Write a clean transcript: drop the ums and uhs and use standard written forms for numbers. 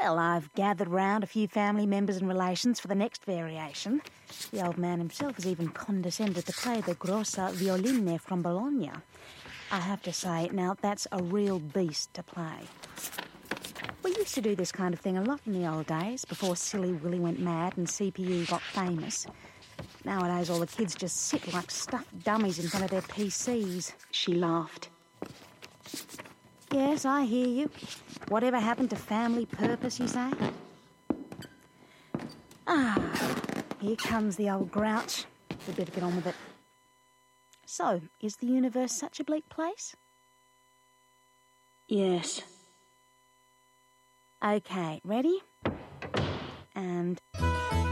Well, I've gathered round a few family members and relations for the next variation. The old man himself has even condescended to play the grossa violine from Bologna. I have to say, now, that's a real beast to play. We used to do this kind of thing a lot in the old days, before Silly Willy went mad and CPU got famous. Nowadays, all the kids just sit like stuffed dummies in front of their PCs. She laughed. Yes, I hear you. Whatever happened to family purpose, you say? Here comes the old grouch. We'd better get on with it. So, is the universe such a bleak place? Yes. Okay, ready? And...